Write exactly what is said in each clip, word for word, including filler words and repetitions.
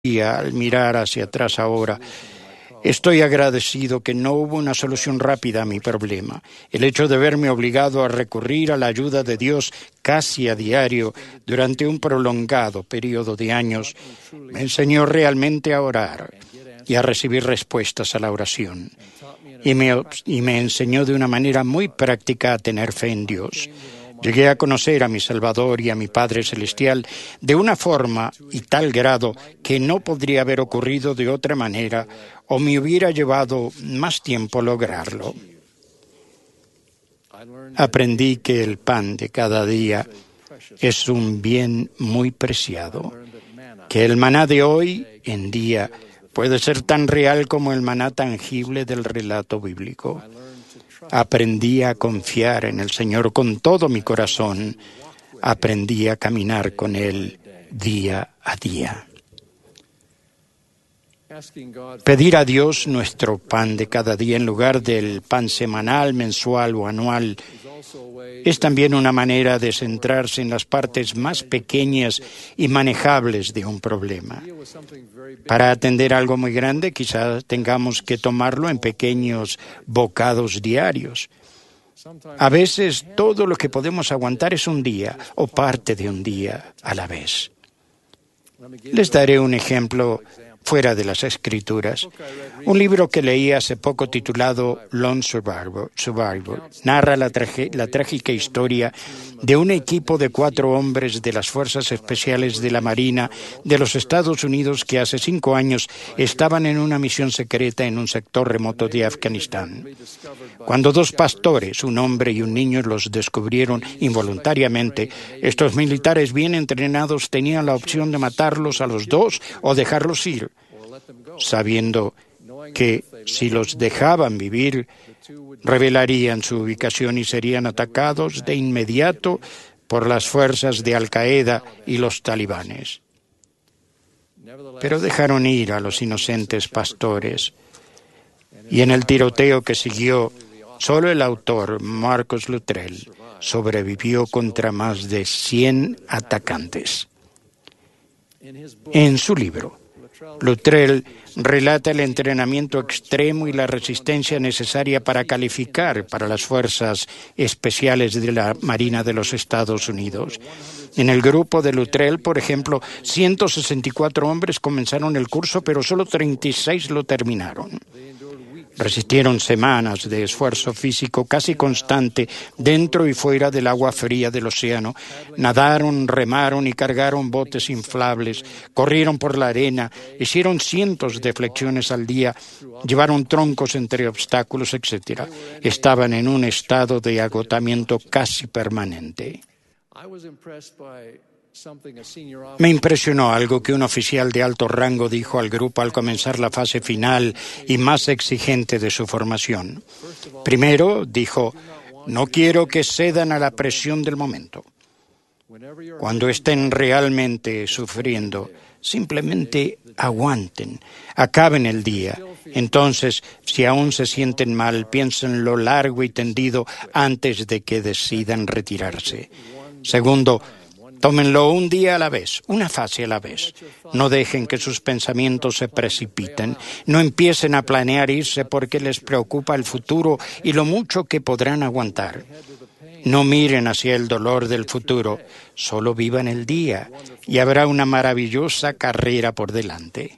al mirar hacia atrás ahora. Estoy agradecido que no hubo una solución rápida a mi problema. El hecho de verme obligado a recurrir a la ayuda de Dios casi a diario durante un prolongado periodo de años me enseñó realmente a orar y a recibir respuestas a la oración. Y me, y me enseñó de una manera muy práctica a tener fe en Dios. Llegué a conocer a mi Salvador y a mi Padre Celestial de una forma y tal grado que no podría haber ocurrido de otra manera o me hubiera llevado más tiempo lograrlo. Aprendí que el pan de cada día es un bien muy preciado, que el maná de hoy en día puede ser tan real como el maná tangible del relato bíblico. Aprendí a confiar en el Señor con todo mi corazón. Aprendí a caminar con Él día a día. Pedir a Dios nuestro pan de cada día en lugar del pan semanal, mensual o anual es también una manera de centrarse en las partes más pequeñas y manejables de un problema. Para atender algo muy grande, quizás tengamos que tomarlo en pequeños bocados diarios. A veces todo lo que podemos aguantar es un día o parte de un día a la vez. Les daré un ejemplo fuera de las Escrituras. Un libro que leí hace poco titulado Lone Survivor, Survivor narra la, trage, la trágica historia de un equipo de cuatro hombres de las Fuerzas Especiales de la Marina de los Estados Unidos que hace cinco años estaban en una misión secreta en un sector remoto de Afganistán. Cuando dos pastores, un hombre y un niño, los descubrieron involuntariamente, estos militares bien entrenados tenían la opción de matarlos a los dos o dejarlos ir, sabiendo que si los dejaban vivir, revelarían su ubicación y serían atacados de inmediato por las fuerzas de Al-Qaeda y los talibanes. Pero dejaron ir a los inocentes pastores. Y en el tiroteo que siguió, solo el autor, Marcus Luttrell, sobrevivió contra más de cien atacantes. En su libro, Luttrell relata el entrenamiento extremo y la resistencia necesaria para calificar para las fuerzas especiales de la Marina de los Estados Unidos. En el grupo de Luttrell, por ejemplo, ciento sesenta y cuatro hombres comenzaron el curso, pero solo treinta y seis lo terminaron. Resistieron semanas de esfuerzo físico casi constante dentro y fuera del agua fría del océano. Nadaron, remaron y cargaron botes inflables, corrieron por la arena, hicieron cientos de flexiones al día, llevaron troncos entre obstáculos, etcétera. Estaban en un estado de agotamiento casi permanente. Me impresionó algo que un oficial de alto rango dijo al grupo al comenzar la fase final y más exigente de su formación. Primero, dijo, no quiero que cedan a la presión del momento. Cuando estén realmente sufriendo, simplemente aguanten, acaben el día. Entonces, si aún se sienten mal, piensen lo largo y tendido antes de que decidan retirarse. Segundo, tómenlo un día a la vez, una fase a la vez. No dejen que sus pensamientos se precipiten. No empiecen a planear irse porque les preocupa el futuro y lo mucho que podrán aguantar. No miren hacia el dolor del futuro. Solo vivan el día y habrá una maravillosa carrera por delante.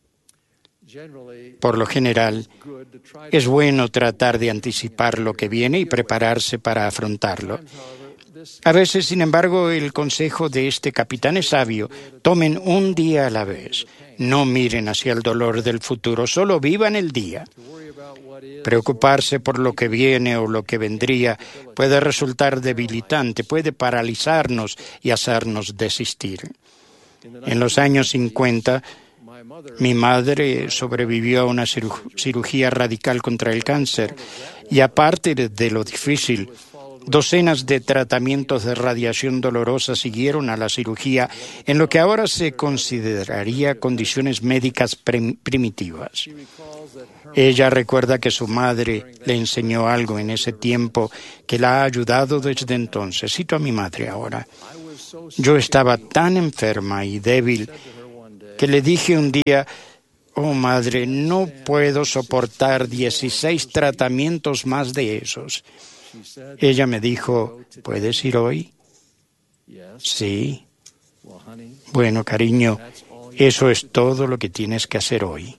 Por lo general, es bueno tratar de anticipar lo que viene y prepararse para afrontarlo. A veces, sin embargo, el consejo de este capitán es sabio. Tomen un día a la vez. No miren hacia el dolor del futuro, solo vivan el día. Preocuparse por lo que viene o lo que vendría puede resultar debilitante, puede paralizarnos y hacernos desistir. En los años cincuenta, mi madre sobrevivió a una cirugía radical contra el cáncer y aparte de lo difícil, docenas de tratamientos de radiación dolorosa siguieron a la cirugía en lo que ahora se consideraría condiciones médicas prim- primitivas. Ella recuerda que su madre le enseñó algo en ese tiempo que la ha ayudado desde entonces. Cito a mi madre ahora. Yo estaba tan enferma y débil que le dije un día, oh madre, no puedo soportar dieciséis tratamientos más de esos. Ella me dijo, ¿puedes ir hoy? Sí. Bueno, cariño, eso es todo lo que tienes que hacer hoy.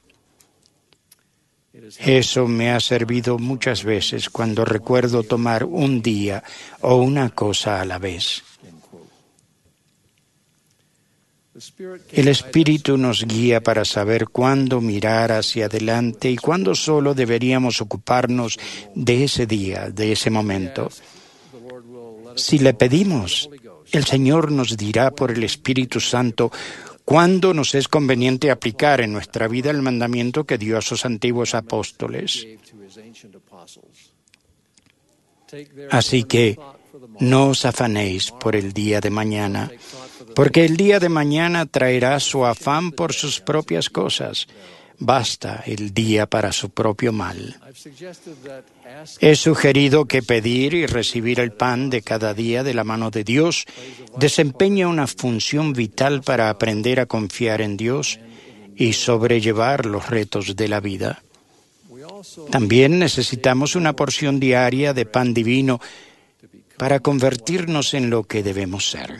Eso me ha servido muchas veces cuando recuerdo tomar un día o una cosa a la vez. El Espíritu nos guía para saber cuándo mirar hacia adelante y cuándo solo deberíamos ocuparnos de ese día, de ese momento. Si le pedimos, el Señor nos dirá por el Espíritu Santo cuándo nos es conveniente aplicar en nuestra vida el mandamiento que dio a sus antiguos apóstoles. Así que no os afanéis por el día de mañana, porque el día de mañana traerá su afán por sus propias cosas. Basta el día para su propio mal. He sugerido que pedir y recibir el pan de cada día de la mano de Dios desempeña una función vital para aprender a confiar en Dios y sobrellevar los retos de la vida. También necesitamos una porción diaria de pan divino para convertirnos en lo que debemos ser,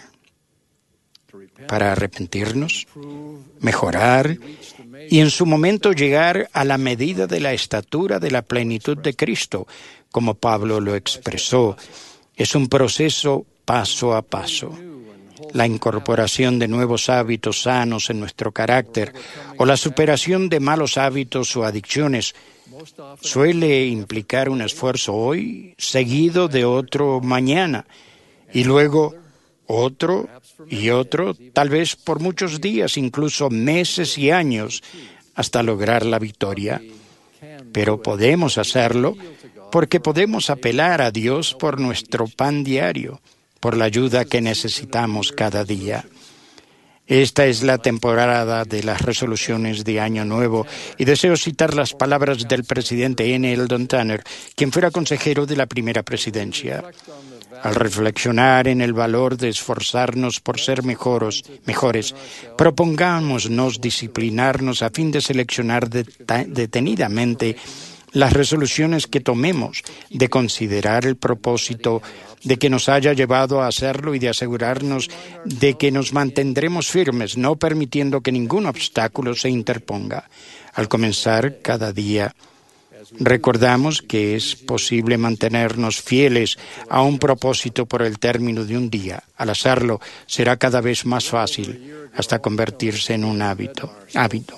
para arrepentirnos, mejorar y en su momento llegar a la medida de la estatura de la plenitud de Cristo, como Pablo lo expresó. Es un proceso paso a paso. La incorporación de nuevos hábitos sanos en nuestro carácter o la superación de malos hábitos o adicciones suele implicar un esfuerzo hoy seguido de otro mañana y luego otro y otro, tal vez por muchos días, incluso meses y años, hasta lograr la victoria. Pero podemos hacerlo porque podemos apelar a Dios por nuestro pan diario, por la ayuda que necesitamos cada día. Esta es la temporada de las resoluciones de Año Nuevo y deseo citar las palabras del presidente N. Eldon Tanner, quien fuera consejero de la primera presidencia. Al reflexionar en el valor de esforzarnos por ser mejoros, mejores, propongámonos disciplinarnos a fin de seleccionar detenidamente las resoluciones que tomemos, de considerar el propósito de que nos haya llevado a hacerlo y de asegurarnos de que nos mantendremos firmes, no permitiendo que ningún obstáculo se interponga. Al comenzar cada día, recordamos que es posible mantenernos fieles a un propósito por el término de un día. Al hacerlo, será cada vez más fácil hasta convertirse en un hábito. hábito.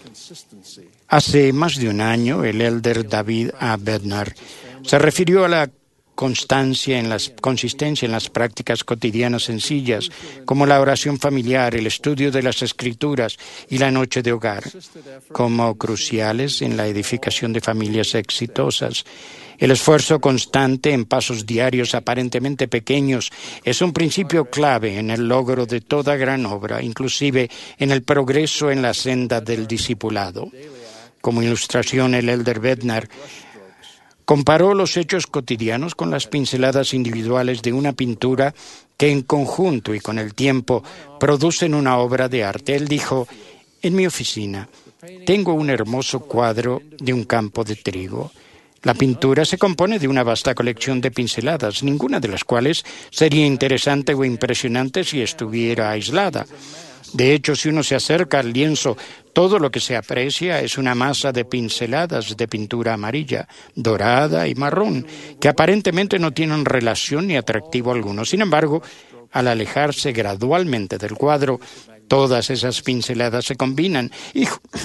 Hace más de un año, el elder David A. Bednar se refirió a la constancia en las, consistencia en las prácticas cotidianas sencillas, como la oración familiar, el estudio de las Escrituras y la noche de hogar, como cruciales en la edificación de familias exitosas. El esfuerzo constante en pasos diarios aparentemente pequeños es un principio clave en el logro de toda gran obra, inclusive en el progreso en la senda del discipulado. Como ilustración, el elder Bednar comparó los hechos cotidianos con las pinceladas individuales de una pintura que en conjunto y con el tiempo producen una obra de arte. Él dijo, en mi oficina tengo un hermoso cuadro de un campo de trigo. La pintura se compone de una vasta colección de pinceladas, ninguna de las cuales sería interesante o impresionante si estuviera aislada. De hecho, si uno se acerca al lienzo, todo lo que se aprecia es una masa de pinceladas de pintura amarilla, dorada y marrón, que aparentemente no tienen relación ni atractivo alguno. Sin embargo, al alejarse gradualmente del cuadro, todas esas pinceladas se combinan y,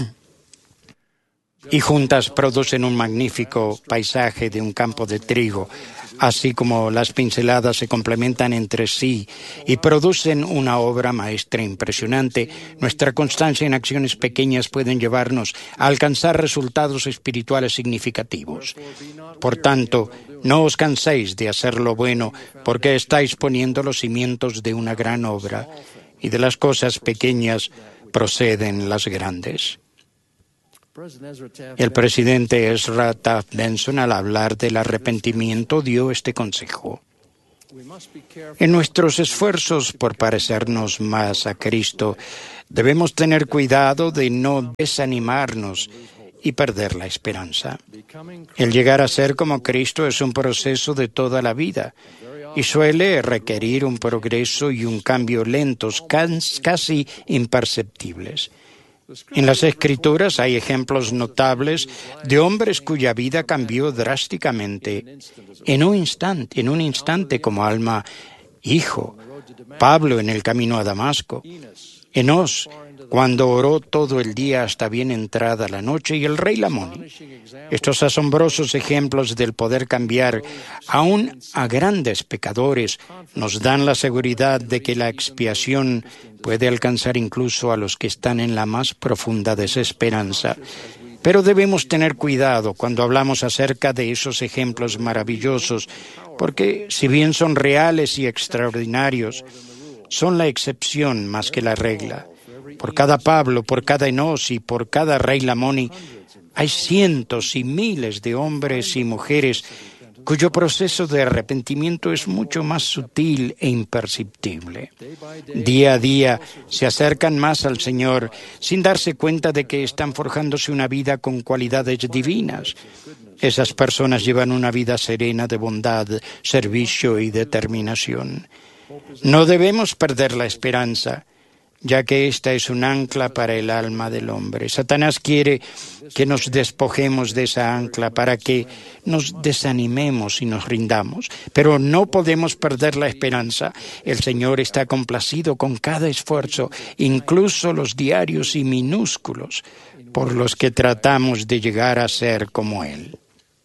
y juntas producen un magnífico paisaje de un campo de trigo. Así como las pinceladas se complementan entre sí y producen una obra maestra impresionante, nuestra constancia en acciones pequeñas pueden llevarnos a alcanzar resultados espirituales significativos. Por tanto, no os canséis de hacer lo bueno, porque estáis poniendo los cimientos de una gran obra, y de las cosas pequeñas proceden las grandes. El presidente Ezra Taft Benson, al hablar del arrepentimiento, dio este consejo. En nuestros esfuerzos por parecernos más a Cristo, debemos tener cuidado de no desanimarnos y perder la esperanza. El llegar a ser como Cristo es un proceso de toda la vida y suele requerir un progreso y un cambio lentos, casi imperceptibles. En las Escrituras hay ejemplos notables de hombres cuya vida cambió drásticamente en un instante, en un instante como alma, hijo. Pablo en el camino a Damasco. Enós, cuando oró todo el día hasta bien entrada la noche, y el rey Lamoni. Estos asombrosos ejemplos del poder cambiar aún a grandes pecadores nos dan la seguridad de que la expiación puede alcanzar incluso a los que están en la más profunda desesperanza. Pero debemos tener cuidado cuando hablamos acerca de esos ejemplos maravillosos, porque si bien son reales y extraordinarios, son la excepción más que la regla. Por cada Pablo, por cada Enós y por cada rey Lamoni, hay cientos y miles de hombres y mujeres cuyo proceso de arrepentimiento es mucho más sutil e imperceptible. Día a día se acercan más al Señor sin darse cuenta de que están forjándose una vida con cualidades divinas. Esas personas llevan una vida serena de bondad, servicio y determinación. No debemos perder la esperanza, ya que esta es un ancla para el alma del hombre. Satanás quiere que nos despojemos de esa ancla para que nos desanimemos y nos rindamos, pero no podemos perder la esperanza. El Señor está complacido con cada esfuerzo, incluso los diarios y minúsculos, por los que tratamos de llegar a ser como Él.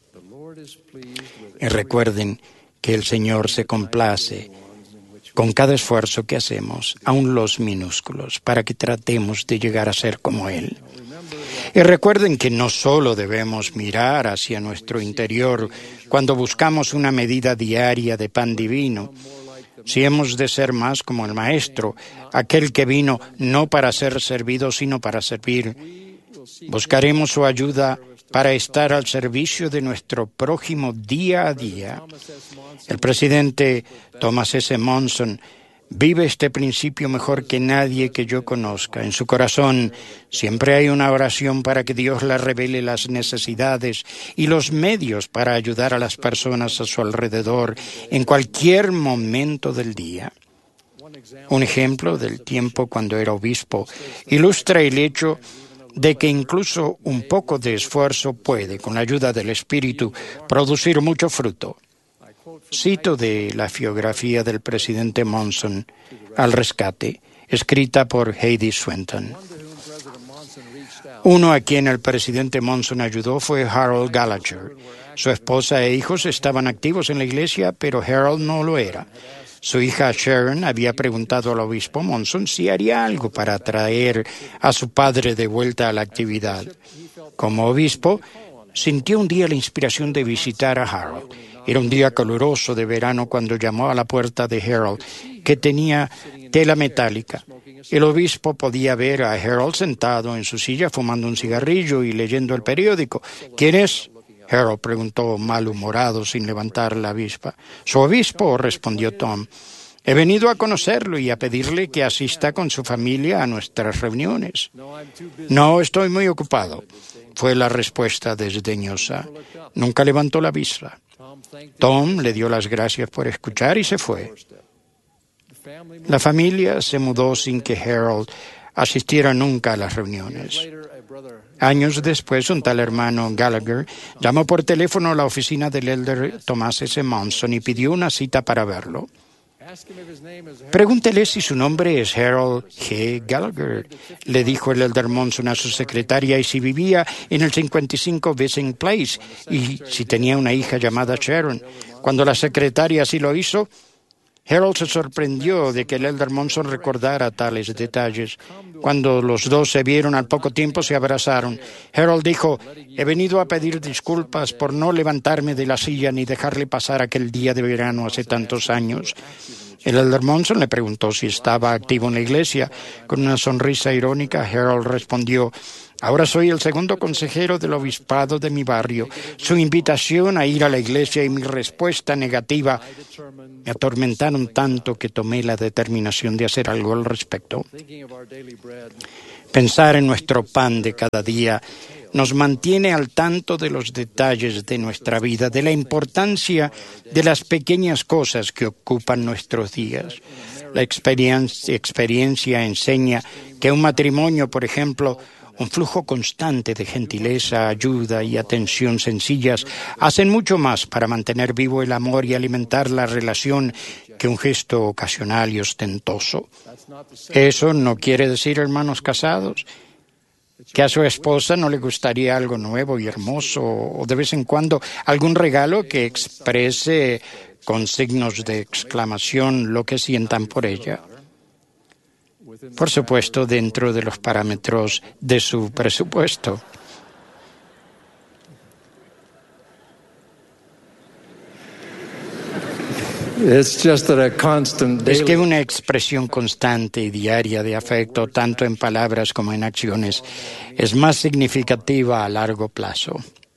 Y recuerden que el Señor se complace con cada esfuerzo que hacemos, aun los minúsculos, para que tratemos de llegar a ser como Él. Y recuerden que no solo debemos mirar hacia nuestro interior cuando buscamos una medida diaria de pan divino, si hemos de ser más como el Maestro, aquel que vino no para ser servido, sino para servir, buscaremos su ayuda para estar al servicio de nuestro prójimo día a día. El presidente Thomas S. Monson vive este principio mejor que nadie que yo conozca. En su corazón siempre hay una oración para que Dios le revele las necesidades y los medios para ayudar a las personas a su alrededor en cualquier momento del día. Un ejemplo del tiempo cuando era obispo ilustra el hecho de que incluso un poco de esfuerzo puede, con la ayuda del Espíritu, producir mucho fruto. Cito de la biografía del presidente Monson, Al rescate, escrita por Heidi Swenton. Uno a quien el presidente Monson ayudó fue Harold Gallagher. Su esposa e hijos estaban activos en la iglesia, pero Harold no lo era. Su hija Sharon había preguntado al obispo Monson si haría algo para traer a su padre de vuelta a la actividad. Como obispo, sintió un día la inspiración de visitar a Harold. Era un día caluroso de verano cuando llamó a la puerta de Harold, que tenía tela metálica. El obispo podía ver a Harold sentado en su silla fumando un cigarrillo y leyendo el periódico. ¿Quién es?, Harold preguntó malhumorado sin levantar la avispa. «¿Su obispo?», respondió Tom. «He venido a conocerlo y a pedirle que asista con su familia a nuestras reuniones». «No, estoy muy ocupado», fue la respuesta desdeñosa. Nunca levantó la vista. Tom le dio las gracias por escuchar y se fue. La familia se mudó sin que Harold asistiera nunca a las reuniones. Años después, un tal hermano Gallagher llamó por teléfono a la oficina del elder Thomas S. Monson y pidió una cita para verlo. «Pregúntele si su nombre es Harold G. Gallagher», le dijo el elder Monson a su secretaria, y si vivía en el cincuenta y cinco Vincent Place y si tenía una hija llamada Sharon. Cuando la secretaria así lo hizo, Harold se sorprendió de que el elder Monson recordara tales detalles. Cuando los dos se vieron al poco tiempo, se abrazaron. Harold dijo: «He venido a pedir disculpas por no levantarme de la silla ni dejarle pasar aquel día de verano hace tantos años». El elder Monson le preguntó si estaba activo en la iglesia. Con una sonrisa irónica, Harold respondió: Ahora soy el segundo consejero del obispado de mi barrio. Su invitación a ir a la iglesia y mi respuesta negativa me atormentaron tanto que tomé la determinación de hacer algo al respecto. Pensar en nuestro pan de cada día nos mantiene al tanto de los detalles de nuestra vida, de la importancia de las pequeñas cosas que ocupan nuestros días. La experiencia, experiencia enseña que un matrimonio, por ejemplo, un flujo constante de gentileza, ayuda y atención sencillas hacen mucho más para mantener vivo el amor y alimentar la relación que un gesto ocasional y ostentoso. Eso no quiere decir, hermanos casados, que a su esposa no le gustaría algo nuevo y hermoso o de vez en cuando algún regalo que exprese con signos de exclamación lo que sientan por ella. Por supuesto, dentro de los parámetros de su presupuesto. Es que una expresión constante y diaria de afecto, tanto en palabras como en acciones, es más significativa a largo plazo.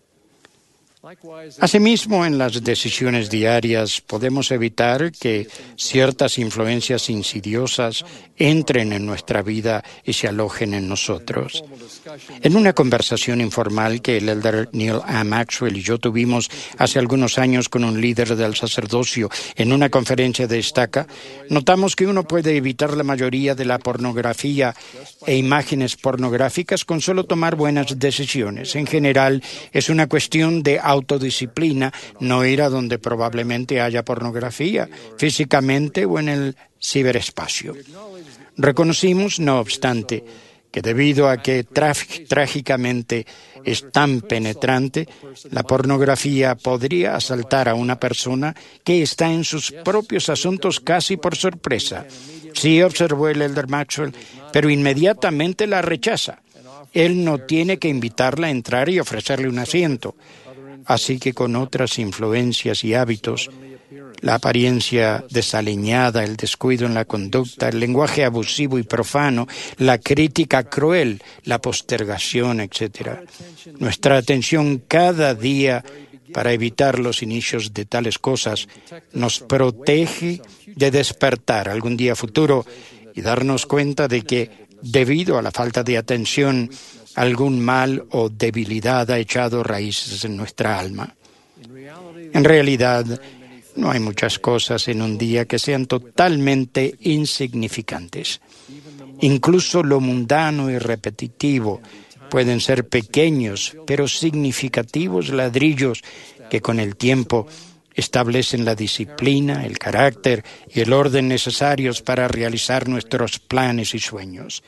Asimismo, en las decisiones diarias podemos evitar que ciertas influencias insidiosas entren en nuestra vida y se alojen en nosotros. En una conversación informal que el elder Neil A. Maxwell y yo tuvimos hace algunos años con un líder del sacerdocio en una conferencia de estaca, notamos que uno puede evitar la mayoría de la pornografía e imágenes pornográficas con solo tomar buenas decisiones. En general, es una cuestión de autodisciplina, no ir a donde probablemente haya pornografía, físicamente o en el ciberespacio. Reconocimos, no obstante, que debido a que traf- trágicamente es tan penetrante, la pornografía podría asaltar a una persona que está en sus propios asuntos casi por sorpresa. Sí, observó el elder Maxwell, pero inmediatamente la rechaza. Él no tiene que invitarla a entrar y ofrecerle un asiento. Así que con otras influencias y hábitos, la apariencia desaliñada, el descuido en la conducta, el lenguaje abusivo y profano, la crítica cruel, la postergación, etcétera. Nuestra atención cada día para evitar los inicios de tales cosas nos protege de despertar algún día futuro y darnos cuenta de que, debido a la falta de atención, algún mal o debilidad ha echado raíces en nuestra alma. En realidad, no hay muchas cosas en un día que sean totalmente insignificantes. Incluso lo mundano y repetitivo pueden ser pequeños, pero significativos ladrillos que con el tiempo establecen la disciplina, el carácter y el orden necesarios para realizar nuestros planes y sueños.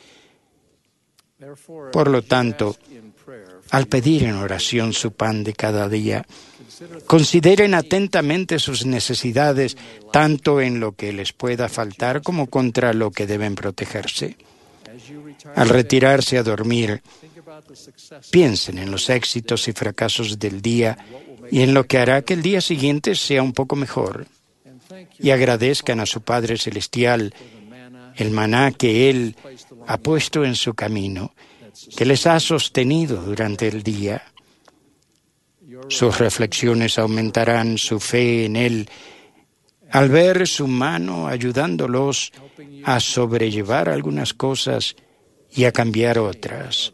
Por lo tanto, al pedir en oración su pan de cada día, consideren atentamente sus necesidades, tanto en lo que les pueda faltar como contra lo que deben protegerse. Al retirarse a dormir, piensen en los éxitos y fracasos del día y en lo que hará que el día siguiente sea un poco mejor. Y agradezcan a su Padre Celestial el maná que Él ha puesto en su camino, que les ha sostenido durante el día. Sus reflexiones aumentarán su fe en Él al ver su mano ayudándolos a sobrellevar algunas cosas y a cambiar otras.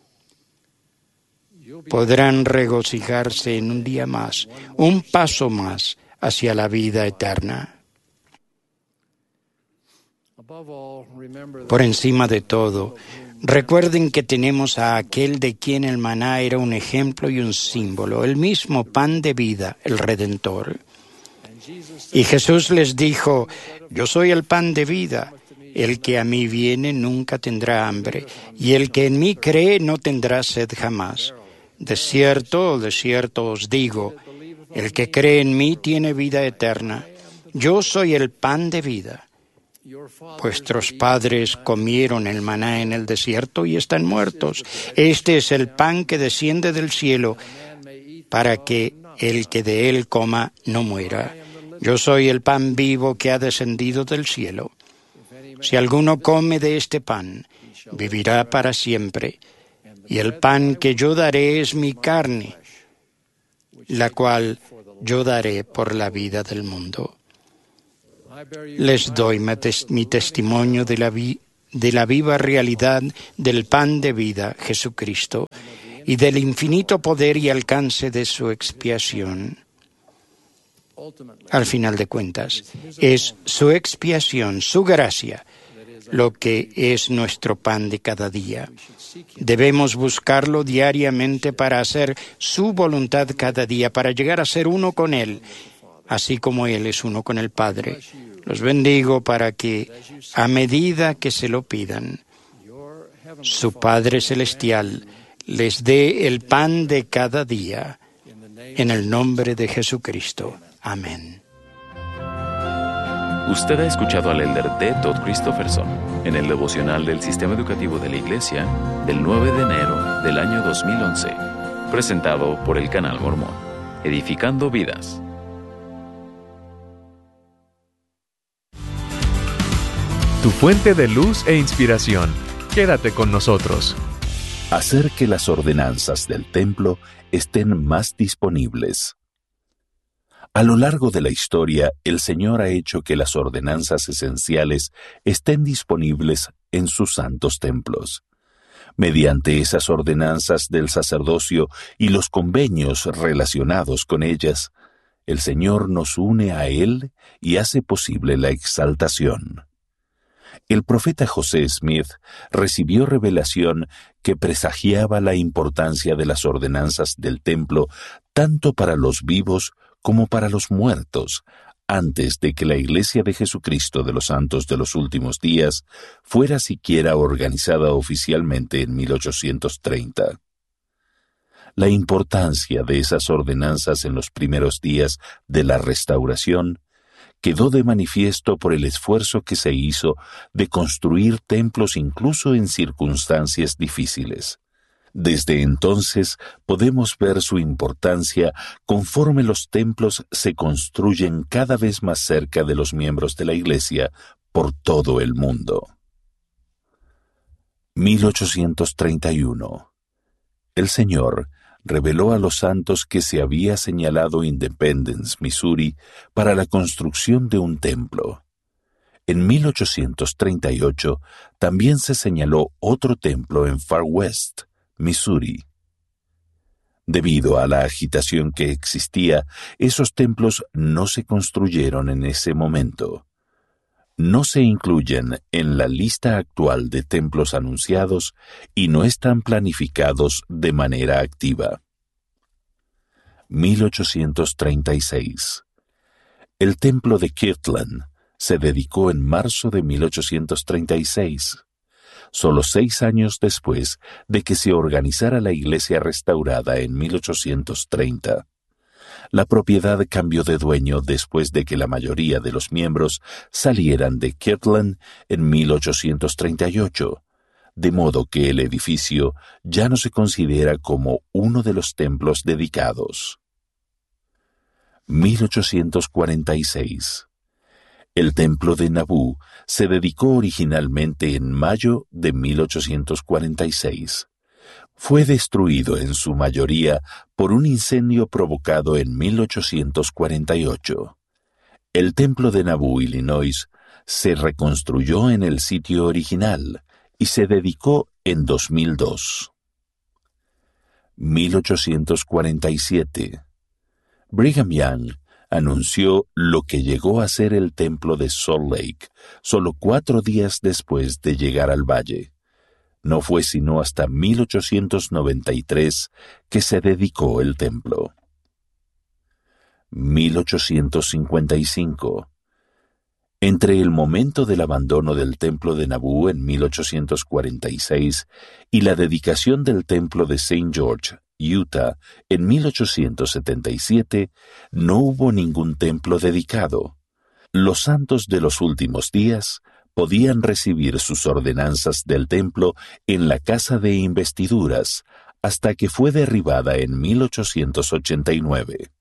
Podrán regocijarse en un día más, un paso más hacia la vida eterna. Por encima de todo, recuerden que tenemos a aquel de quien el maná era un ejemplo y un símbolo, el mismo pan de vida, el Redentor. Y Jesús les dijo: yo soy el pan de vida, el que a mí viene nunca tendrá hambre, y el que en mí cree no tendrá sed jamás. De cierto, de cierto os digo, el que cree en mí tiene vida eterna. Yo soy el pan de vida. Vuestros padres comieron el maná en el desierto y están muertos. Este es el pan que desciende del cielo, para que el que de él coma no muera. Yo soy el pan vivo que ha descendido del cielo. Si alguno come de este pan, vivirá para siempre. y el pan que yo daré es mi carne, la cual yo daré por la vida del mundo. Les doy mi testimonio de la, vi de la viva realidad del pan de vida, Jesucristo, y del infinito poder y alcance de su expiación. Al final de cuentas, es su expiación, su gracia, lo que es nuestro pan de cada día. Debemos buscarlo diariamente para hacer su voluntad cada día, para llegar a ser uno con Él, así como Él es uno con el Padre. Los bendigo para que, a medida que se lo pidan, su Padre Celestial les dé el pan de cada día, en el nombre de Jesucristo. Amén. Usted ha escuchado al elder D. Todd Christofferson en el devocional del Sistema Educativo de la Iglesia del nueve de enero del año dos mil once, presentado por el Canal Mormón, edificando vidas. Tu fuente de luz e inspiración. Quédate con nosotros. Hacer que las ordenanzas del templo estén más disponibles. A lo largo de la historia, el Señor ha hecho que las ordenanzas esenciales estén disponibles en sus santos templos. Mediante esas ordenanzas del sacerdocio y los convenios relacionados con ellas, el Señor nos une a Él y hace posible la exaltación. El profeta José Smith recibió revelación que presagiaba la importancia de las ordenanzas del templo tanto para los vivos como para los muertos, antes de que la Iglesia de Jesucristo de los Santos de los Últimos Días fuera siquiera organizada oficialmente en mil ochocientos treinta. La importancia de esas ordenanzas en los primeros días de la restauración quedó de manifiesto por el esfuerzo que se hizo de construir templos incluso en circunstancias difíciles. Desde entonces podemos ver su importancia conforme los templos se construyen cada vez más cerca de los miembros de la Iglesia por todo el mundo. mil ochocientos treinta y uno. El Señor reveló a los santos que se había señalado Independence, Missouri, para la construcción de un templo. En mil ochocientos treinta y ocho también se señaló otro templo en Far West, Missouri. Debido a la agitación que existía, esos templos no se construyeron en ese momento. No se incluyen en la lista actual de templos anunciados y no están planificados de manera activa. mil ochocientos treinta y seis. El templo de Kirtland se dedicó en marzo de mil ochocientos treinta y seis, solo seis años después de que se organizara la iglesia restaurada en mil ochocientos treinta. La propiedad cambió de dueño después de que la mayoría de los miembros salieran de Kirtland en mil ochocientos treinta y ocho, de modo que el edificio ya no se considera como uno de los templos dedicados. mil ochocientos cuarenta y seis. El templo de Nabú se dedicó originalmente en mayo de mil ochocientos cuarenta y seis. Fue destruido en su mayoría por un incendio provocado en mil ochocientos cuarenta y ocho. El templo de Nabú, Illinois, se reconstruyó en el sitio original y se dedicó en dos mil dos. mil ochocientos cuarenta y siete. Brigham Young anunció lo que llegó a ser el templo de Salt Lake solo cuatro días después de llegar al valle. No fue sino hasta mil ochocientos noventa y tres que se dedicó el templo. mil ochocientos cincuenta y cinco. Entre el momento del abandono del templo de Nabú en mil ochocientos cuarenta y seis y la dedicación del templo de Saint George, Utah, en mil ochocientos setenta y siete, no hubo ningún templo dedicado. Los santos de los últimos días podían recibir sus ordenanzas del templo en la casa de investiduras hasta que fue derribada en mil ochocientos ochenta y nueve.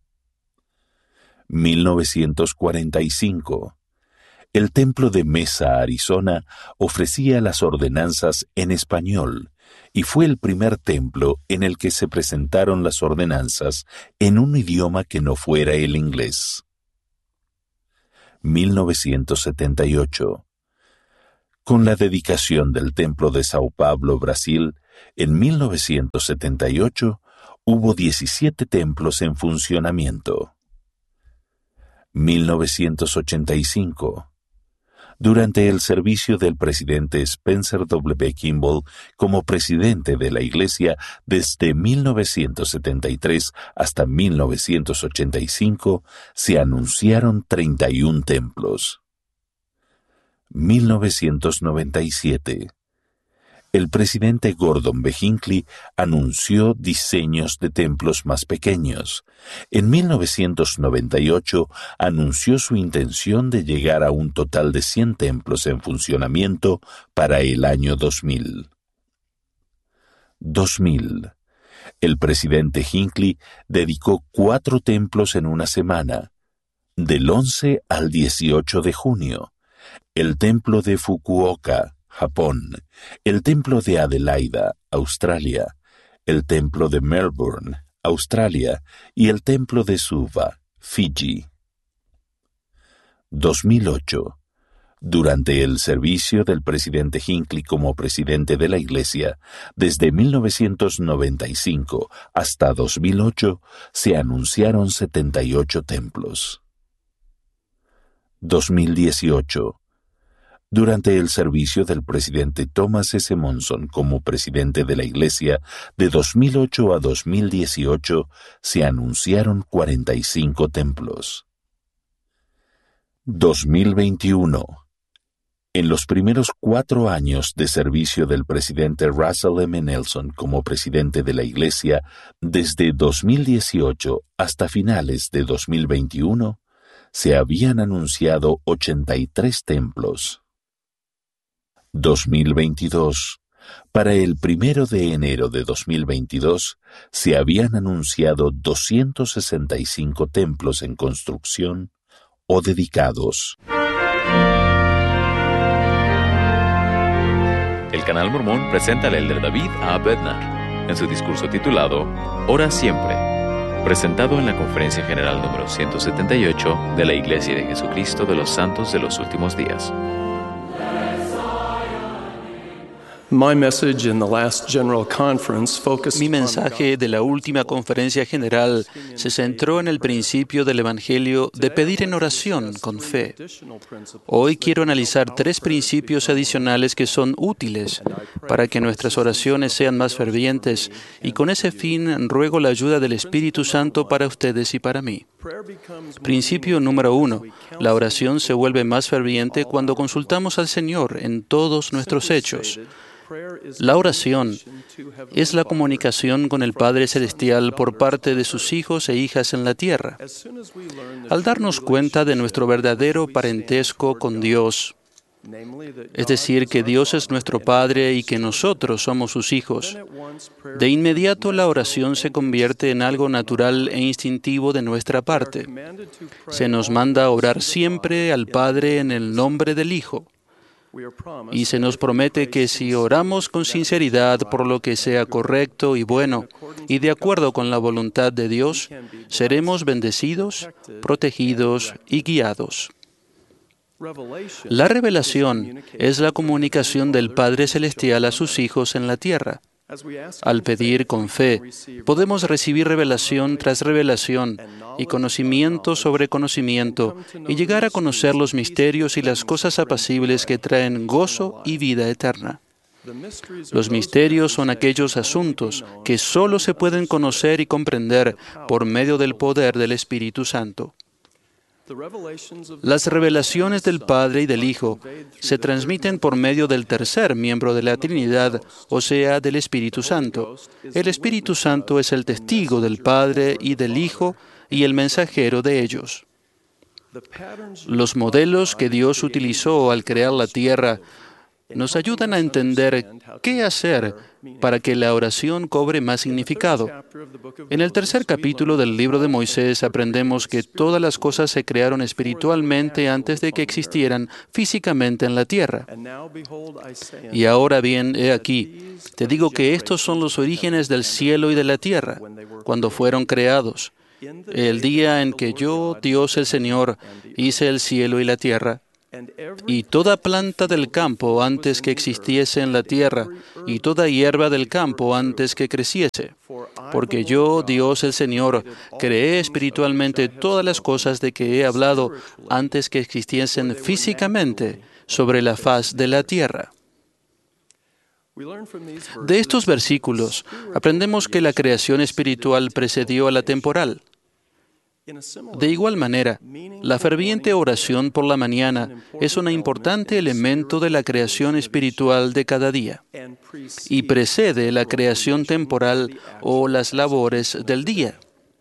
mil novecientos cuarenta y cinco. El templo de Mesa, Arizona, ofrecía las ordenanzas en español y fue el primer templo en el que se presentaron las ordenanzas en un idioma que no fuera el inglés. mil novecientos setenta y ocho. Con la dedicación del Templo de Sao Paulo, Brasil, en mil novecientos setenta y ocho hubo diecisiete templos en funcionamiento. mil novecientos ochenta y cinco. Durante el servicio del presidente Spencer W. Kimball como presidente de la Iglesia desde mil novecientos setenta y tres hasta mil novecientos ochenta y cinco, se anunciaron treinta y un templos. mil novecientos noventa y siete. El presidente Gordon B. Hinckley anunció diseños de templos más pequeños. En mil novecientos noventa y ocho anunció su intención de llegar a un total de cien templos en funcionamiento para el año dos mil. dos mil. El presidente Hinckley dedicó cuatro templos en una semana, del once al dieciocho de junio. El templo de Fukuoka, Japón, el templo de Adelaida, Australia, el templo de Melbourne, Australia, y el templo de Suva, Fiji. dos mil ocho. Durante el servicio del presidente Hinckley como presidente de la Iglesia, desde mil novecientos noventa y cinco hasta dos mil ocho, se anunciaron setenta y ocho templos. dos mil dieciocho. Durante el servicio del presidente Thomas S. Monson como presidente de la Iglesia, de dos mil ocho a dos mil dieciocho, se anunciaron cuarenta y cinco templos. dos mil veintiuno. En los primeros cuatro años de servicio del presidente Russell M. Nelson como presidente de la Iglesia, desde dos mil dieciocho hasta finales de dos mil veintiuno, se habían anunciado ochenta y tres templos. dos mil veintidós. Para el primero de enero de dos mil veintidós, se habían anunciado doscientos sesenta y cinco templos en construcción o dedicados. El Canal Mormón presenta al elder David A. Bednar en su discurso titulado Ora Siempre, presentado en la Conferencia General número ciento setenta y ocho de la Iglesia de Jesucristo de los Santos de los Últimos Días. My message in the last general conference focused Mi mensaje de la última conferencia general se centró en el principio del Evangelio de pedir en oración con fe. Hoy quiero analizar tres principios adicionales que son útiles para que nuestras oraciones sean más fervientes, y con ese fin ruego la ayuda del Espíritu Santo para ustedes y para mí. Principio número uno. La oración se vuelve más ferviente cuando consultamos al Señor en todos nuestros hechos. La oración es la comunicación con el Padre Celestial por parte de sus hijos e hijas en la tierra. Al darnos cuenta de nuestro verdadero parentesco con Dios, es decir, que Dios es nuestro Padre y que nosotros somos sus hijos, de inmediato la oración se convierte en algo natural e instintivo de nuestra parte. Se nos manda a orar siempre al Padre en el nombre del Hijo. Y se nos promete que si oramos con sinceridad por lo que sea correcto y bueno y de acuerdo con la voluntad de Dios, seremos bendecidos, protegidos y guiados. La revelación es la comunicación del Padre Celestial a sus hijos en la tierra. Al pedir con fe, podemos recibir revelación tras revelación y conocimiento sobre conocimiento y llegar a conocer los misterios y las cosas apacibles que traen gozo y vida eterna. Los misterios son aquellos asuntos que solo se pueden conocer y comprender por medio del poder del Espíritu Santo. Las revelaciones del Padre y del Hijo se transmiten por medio del tercer miembro de la Trinidad, o sea, del Espíritu Santo. El Espíritu Santo es el testigo del Padre y del Hijo y el mensajero de ellos. Los modelos que Dios utilizó al crear la tierra nos ayudan a entender qué hacer para que la oración cobre más significado. En el tercer capítulo del libro de Moisés aprendemos que todas las cosas se crearon espiritualmente antes de que existieran físicamente en la tierra. Y ahora bien, he aquí, te digo que estos son los orígenes del cielo y de la tierra, cuando fueron creados. El día en que yo, Dios el Señor, hice el cielo y la tierra, y toda planta del campo antes que existiese en la tierra, y toda hierba del campo antes que creciese. Porque yo, Dios el Señor, creé espiritualmente todas las cosas de que he hablado antes que existiesen físicamente sobre la faz de la tierra. De estos versículos aprendemos que la creación espiritual precedió a la temporal. De igual manera, la ferviente oración por la mañana es un importante elemento de la creación espiritual de cada día y precede la creación temporal o las labores del día.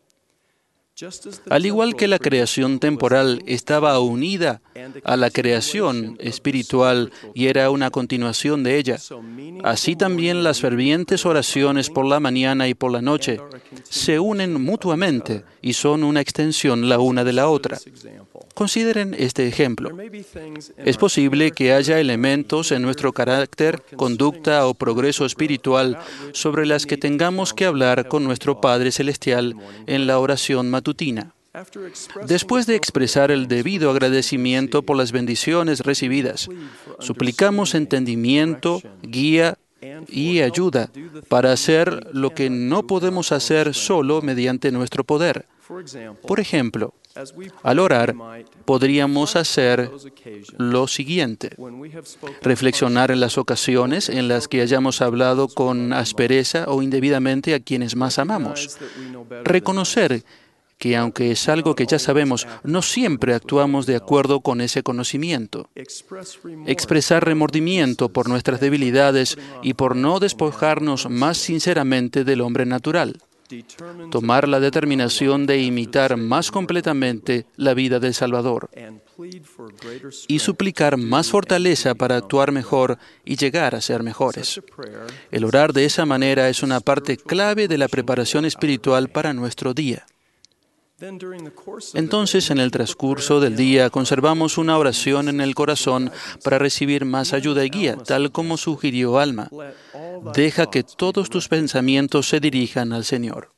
Al igual que la creación temporal estaba unida a la creación espiritual y era una continuación de ella, así también las fervientes oraciones por la mañana y por la noche se unen mutuamente y son una extensión la una de la otra. Consideren este ejemplo. Es posible que haya elementos en nuestro carácter, conducta o progreso espiritual sobre las que tengamos que hablar con nuestro Padre Celestial en la oración matutina. Después de expresar el debido agradecimiento por las bendiciones recibidas, suplicamos entendimiento, guía y ayuda para hacer lo que no podemos hacer solo mediante nuestro poder. Por ejemplo, al orar, podríamos hacer lo siguiente: reflexionar en las ocasiones en las que hayamos hablado con aspereza o indebidamente a quienes más amamos. Reconocer que, aunque es algo que ya sabemos, no siempre actuamos de acuerdo con ese conocimiento. Expresar remordimiento por nuestras debilidades y por no despojarnos más sinceramente del hombre natural. Tomar la determinación de imitar más completamente la vida del Salvador y suplicar más fortaleza para actuar mejor y llegar a ser mejores. El orar de esa manera es una parte clave de la preparación espiritual para nuestro día. Entonces, en el transcurso del día, conservamos una oración en el corazón para recibir más ayuda y guía, tal como sugirió Alma. Deja que todos tus pensamientos se dirijan al Señor.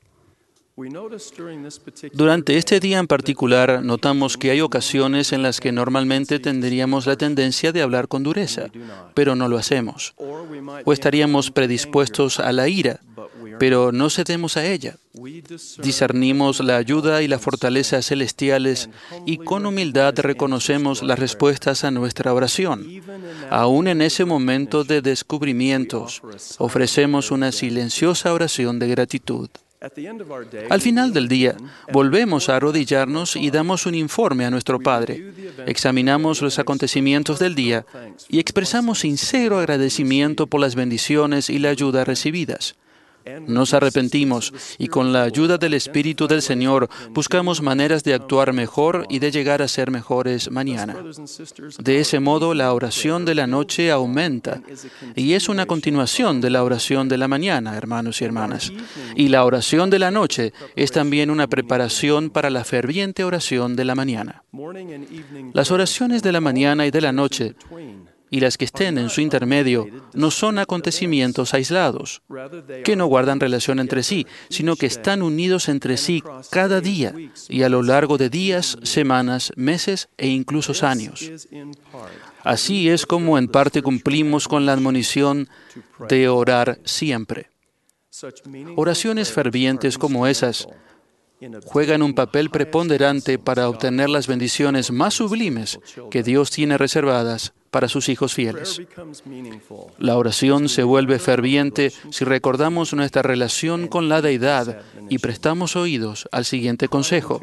Durante este día en particular, notamos que hay ocasiones en las que normalmente tendríamos la tendencia de hablar con dureza, pero no lo hacemos. O estaríamos predispuestos a la ira, pero no cedemos a ella. Discernimos la ayuda y la fortaleza celestiales y con humildad reconocemos las respuestas a nuestra oración. Aún en ese momento de descubrimientos, ofrecemos una silenciosa oración de gratitud. Al final del día, volvemos a arrodillarnos y damos un informe a nuestro Padre. Examinamos los acontecimientos del día y expresamos sincero agradecimiento por las bendiciones y la ayuda recibidas. Nos arrepentimos y con la ayuda del Espíritu del Señor buscamos maneras de actuar mejor y de llegar a ser mejores mañana. De ese modo, la oración de la noche aumenta y es una continuación de la oración de la mañana, hermanos y hermanas. Y la oración de la noche es también una preparación para la ferviente oración de la mañana. Las oraciones de la mañana y de la noche y las que estén en su intermedio no son acontecimientos aislados, que no guardan relación entre sí, sino que están unidos entre sí cada día y a lo largo de días, semanas, meses e incluso años. Así es como en parte cumplimos con la admonición de orar siempre. Oraciones fervientes como esas juegan un papel preponderante para obtener las bendiciones más sublimes que Dios tiene reservadas para sus hijos fieles. La oración se vuelve ferviente si recordamos nuestra relación con la Deidad y prestamos oídos al siguiente consejo.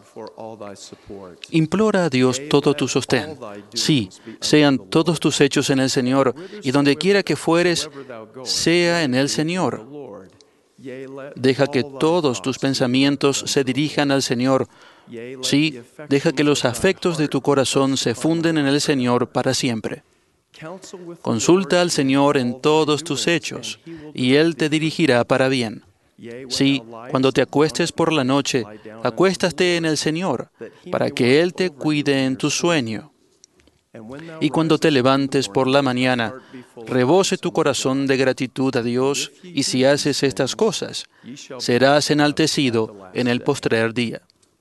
Implora a Dios todo tu sostén. Sí, sean todos tus hechos en el Señor, y donde quiera que fueres, sea en el Señor. Deja que todos tus pensamientos se dirijan al Señor. Sí, deja que los afectos de tu corazón se funden en el Señor para siempre. Consulta al Señor en todos tus hechos, y Él te dirigirá para bien. Sí, cuando te acuestes por la noche, acuéstate en el Señor, para que Él te cuide en tu sueño. Y cuando te levantes por la mañana, rebose tu corazón de gratitud a Dios, y si haces estas cosas, serás enaltecido en el postrer día.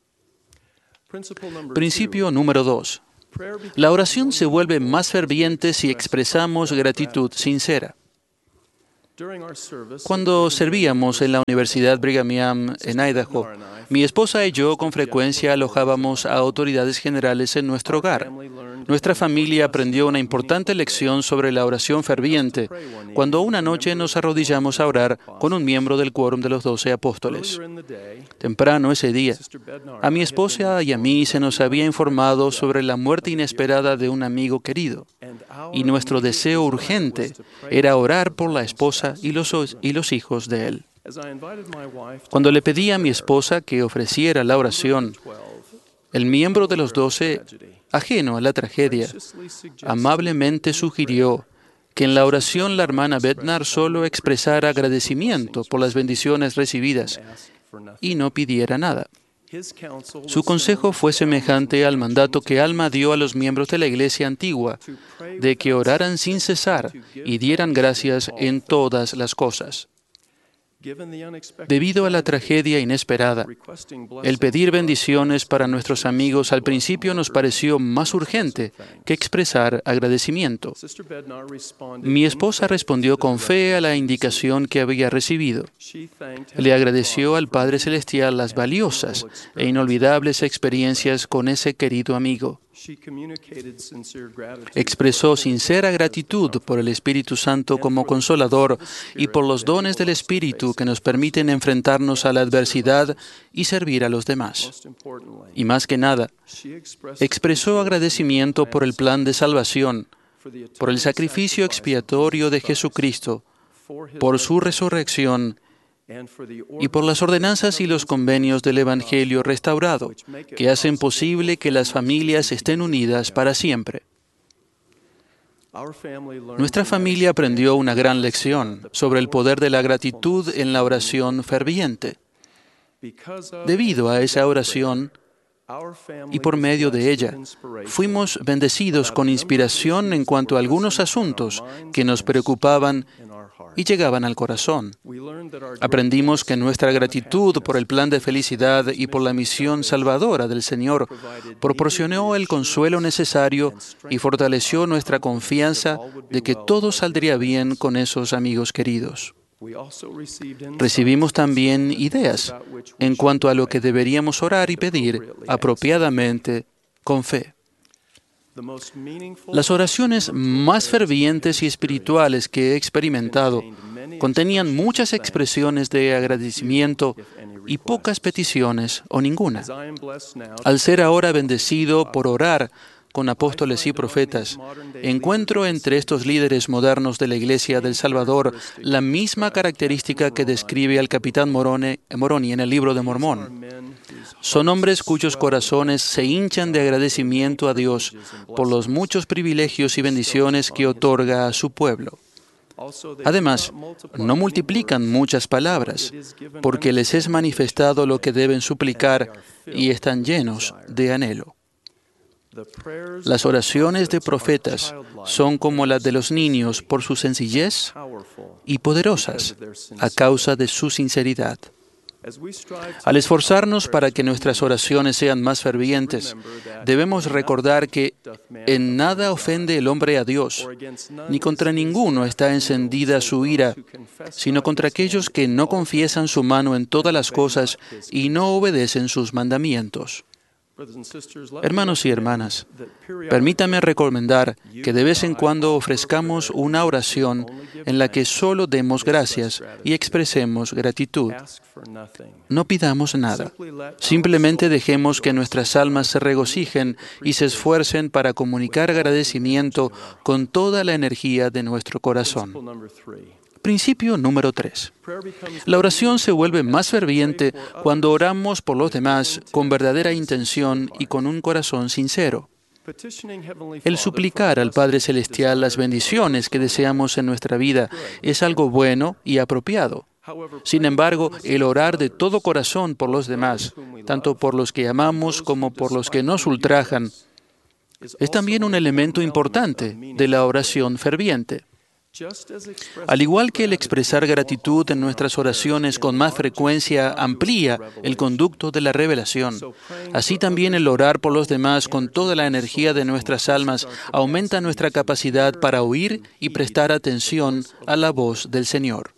Principio número dos. La oración se vuelve más ferviente si expresamos gratitud sincera. Cuando servíamos en la Universidad Brigham Young en Idaho, mi esposa y yo con frecuencia alojábamos a autoridades generales en nuestro hogar. Nuestra familia aprendió una importante lección sobre la oración ferviente cuando una noche nos arrodillamos a orar con un miembro del quórum de los doce apóstoles. Temprano ese día, a mi esposa y a mí se nos había informado sobre la muerte inesperada de un amigo querido, y nuestro deseo urgente era orar por la esposa y los, y los hijos de él. Cuando le pedí a mi esposa que ofreciera la oración, el miembro de los doce, ajeno a la tragedia, amablemente sugirió que en la oración la hermana Bednar solo expresara agradecimiento por las bendiciones recibidas y no pidiera nada. Su consejo fue semejante al mandato que Alma dio a los miembros de la Iglesia antigua, de que oraran sin cesar y dieran gracias en todas las cosas. Debido a la tragedia inesperada, el pedir bendiciones para nuestros amigos al principio nos pareció más urgente que expresar agradecimiento. Mi esposa respondió con fe a la indicación que había recibido. Le agradeció al Padre Celestial las valiosas e inolvidables experiencias con ese querido amigo. Expresó sincera gratitud por el Espíritu Santo como consolador y por los dones del Espíritu que nos permiten enfrentarnos a la adversidad y servir a los demás. Y más que nada, expresó agradecimiento por el plan de salvación, por el sacrificio expiatorio de Jesucristo, por su resurrección y por las ordenanzas y los convenios del Evangelio restaurado, que hacen posible que las familias estén unidas para siempre. Nuestra familia aprendió una gran lección sobre el poder de la gratitud en la oración ferviente. Debido a esa oración, y por medio de ella, fuimos bendecidos con inspiración en cuanto a algunos asuntos que nos preocupaban y llegaban al corazón. Aprendimos que nuestra gratitud por el plan de felicidad y por la misión salvadora del Señor proporcionó el consuelo necesario y fortaleció nuestra confianza de que todo saldría bien con esos amigos queridos. Recibimos también ideas en cuanto a lo que deberíamos orar y pedir apropiadamente con fe. Las oraciones más fervientes y espirituales que he experimentado contenían muchas expresiones de agradecimiento y pocas peticiones o ninguna. Al ser ahora bendecido por orar con apóstoles y profetas, encuentro entre estos líderes modernos de la Iglesia del Salvador la misma característica que describe al capitán Moroni, Moroni en el Libro de Mormón. Son hombres cuyos corazones se hinchan de agradecimiento a Dios por los muchos privilegios y bendiciones que otorga a su pueblo. Además, no multiplican muchas palabras, porque les es manifestado lo que deben suplicar y están llenos de anhelo. Las oraciones de profetas son como las de los niños por su sencillez y poderosas a causa de su sinceridad. Al esforzarnos para que nuestras oraciones sean más fervientes, debemos recordar que en nada ofende el hombre a Dios, ni contra ninguno está encendida su ira, sino contra aquellos que no confiesan su mano en todas las cosas y no obedecen sus mandamientos. Hermanos y hermanas, permítame recomendar que de vez en cuando ofrezcamos una oración en la que solo demos gracias y expresemos gratitud. No pidamos nada. Simplemente dejemos que nuestras almas se regocijen y se esfuercen para comunicar agradecimiento con toda la energía de nuestro corazón. Principio número tres. La oración se vuelve más ferviente cuando oramos por los demás con verdadera intención y con un corazón sincero. El suplicar al Padre Celestial las bendiciones que deseamos en nuestra vida es algo bueno y apropiado. Sin embargo, el orar de todo corazón por los demás, tanto por los que amamos como por los que nos ultrajan, es también un elemento importante de la oración ferviente. Al igual que el expresar gratitud en nuestras oraciones con más frecuencia amplía el conducto de la revelación, así también el orar por los demás con toda la energía de nuestras almas aumenta nuestra capacidad para oír y prestar atención a la voz del Señor.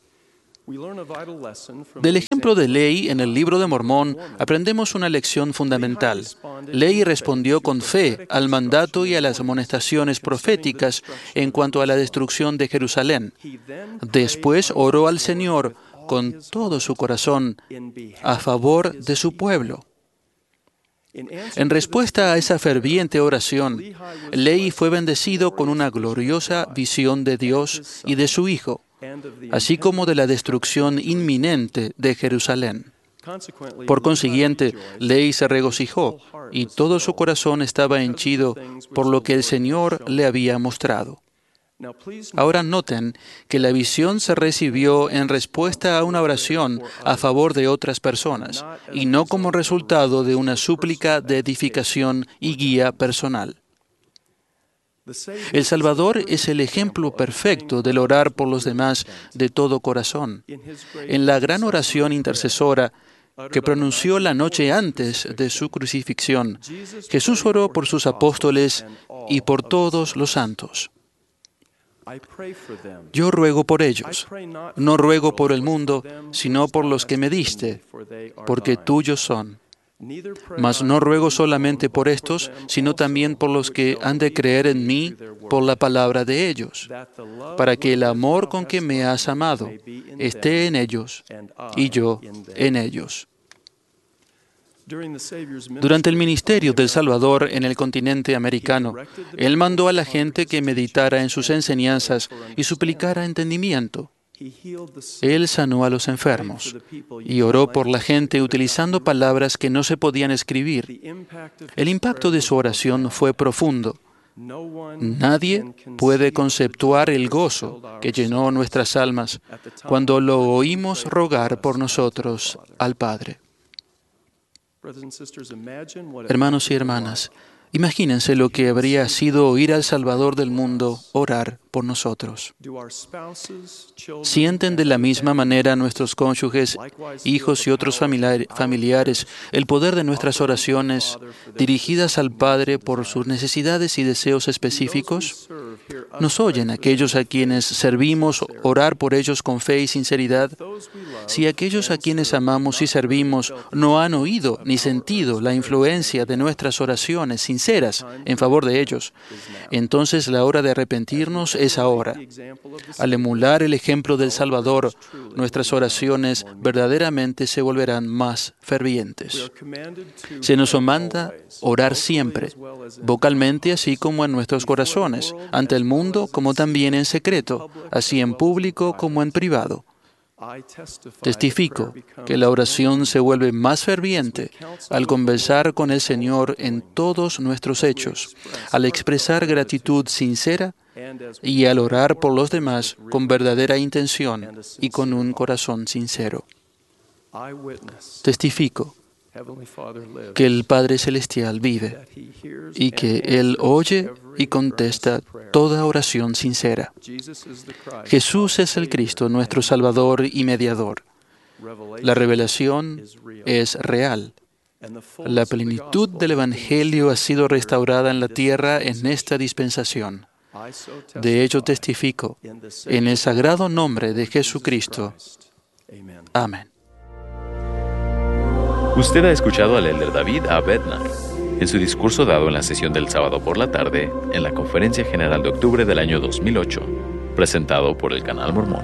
Del ejemplo de Lehi en el Libro de Mormón aprendemos una lección fundamental. Lehi respondió con fe al mandato y a las amonestaciones proféticas en cuanto a la destrucción de Jerusalén. Después oró al Señor con todo su corazón a favor de su pueblo. En respuesta a esa ferviente oración, Lehi fue bendecido con una gloriosa visión de Dios y de su Hijo, así como de la destrucción inminente de Jerusalén. Por consiguiente, Lehi se regocijó y todo su corazón estaba henchido por lo que el Señor le había mostrado. Ahora noten que la visión se recibió en respuesta a una oración a favor de otras personas y no como resultado de una súplica de edificación y guía personal. El Salvador es el ejemplo perfecto del orar por los demás de todo corazón. En la gran oración intercesora que pronunció la noche antes de su crucifixión, Jesús oró por sus apóstoles y por todos los santos. Yo ruego por ellos. No ruego por el mundo, sino por los que me diste, porque tuyos son. Mas no ruego solamente por estos, sino también por los que han de creer en mí por la palabra de ellos, para que el amor con que me has amado esté en ellos y yo en ellos. Durante el ministerio del Salvador en el continente americano, Él mandó a la gente que meditara en sus enseñanzas y suplicara entendimiento. Él sanó a los enfermos y oró por la gente utilizando palabras que no se podían escribir. El impacto de su oración fue profundo. Nadie puede conceptuar el gozo que llenó nuestras almas cuando lo oímos rogar por nosotros al Padre. Hermanos y hermanas, imagínense lo que habría sido oír al Salvador del mundo orar por nosotros. ¿Sienten de la misma manera nuestros cónyuges, hijos y otros familiares el poder de nuestras oraciones dirigidas al Padre por sus necesidades y deseos específicos? ¿Nos oyen aquellos a quienes servimos orar por ellos con fe y sinceridad? Si aquellos a quienes amamos y servimos no han oído ni sentido la influencia de nuestras oraciones sinceras en favor de ellos, entonces la hora de arrepentirnos es ahora. Al emular el ejemplo del Salvador, nuestras oraciones verdaderamente se volverán más fervientes. Se nos manda orar siempre, vocalmente así como en nuestros corazones, ante el mundo como también en secreto, así en público como en privado. Testifico que la oración se vuelve más ferviente al conversar con el Señor en todos nuestros hechos, al expresar gratitud sincera y al orar por los demás con verdadera intención y con un corazón sincero. Testifico que el Padre Celestial vive y que Él oye y contesta toda oración sincera. Jesús es el Cristo, nuestro Salvador y mediador. La revelación es real. La plenitud del Evangelio ha sido restaurada en la tierra en esta dispensación. De hecho, testifico en el sagrado nombre de Jesucristo. Amén. Usted ha escuchado al elder David A. Bednar en su discurso dado en la sesión del sábado por la tarde en la Conferencia General de octubre del año dos mil ocho, presentado por el Canal Mormón.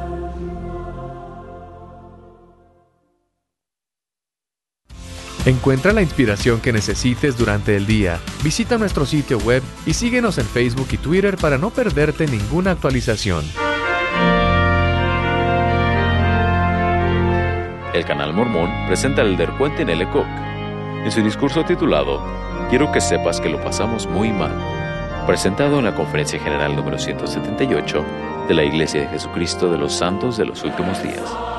Encuentra la inspiración que necesites durante el día. Visita nuestro sitio web y síguenos en Facebook y Twitter para no perderte ninguna actualización. El Canal Mormón presenta al elder Quentin L. Cook en su discurso titulado quiero que sepas que lo pasamos muy mal. Presentado en la Conferencia General número ciento setenta y ocho de la Iglesia de Jesucristo de los Santos de los Últimos Días.